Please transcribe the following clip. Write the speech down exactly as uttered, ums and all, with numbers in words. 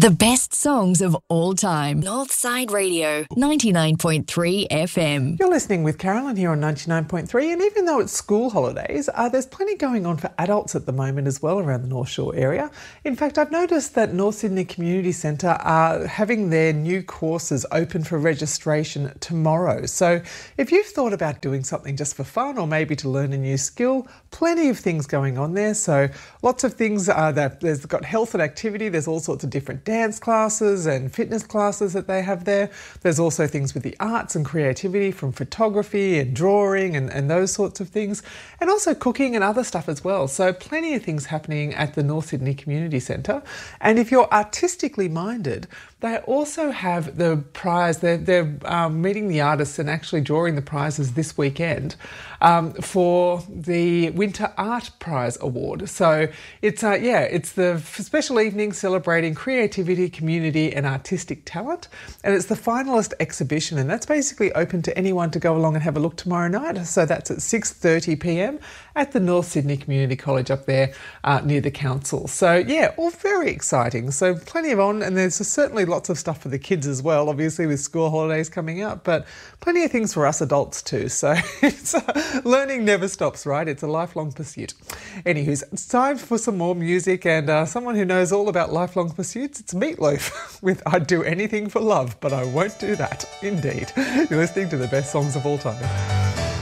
The best songs of all time. Northside Radio, ninety-nine point three F M. You're listening with Carolyn here on ninety-nine point three, and even though it's school holidays, uh, there's plenty going on for adults at the moment as well around the North Shore area. In fact, I've noticed that North Sydney Community Centre are having their new courses open for registration tomorrow. So if you've thought about doing something just for fun or maybe to learn a new skill, plenty of things going on there. So lots of things are that there's got health and activity, there's all sorts of different dance classes and fitness classes that they have there. There's also things with the arts and creativity, from photography and drawing and, and those sorts of things, and also cooking and other stuff as well. So plenty of things happening at the North Sydney Community Centre. And if you're artistically minded, they also have the prize. They're, they're um, meeting the artists and actually drawing the prizes this weekend um, for the Winter Art Prize Award. So it's uh, yeah, it's the special evening celebrating creativity, community and artistic talent. And it's the finalist exhibition, and that's basically open to anyone to go along and have a look tomorrow night. So that's at six thirty p m at the North Sydney Community College up there uh, near the council. So yeah, all very exciting. So plenty of on, and there's certainly lots of stuff for the kids as well, obviously with school holidays coming up, but plenty of things for us adults too. So it's, uh, learning never stops, right? It's a lifelong pursuit. Anywho, it's time for some more music, and uh, someone who knows all about lifelong pursuits, it's Meatloaf with I'd Do Anything for Love, but I Won't Do That. Indeed. You're listening to the best songs of all time.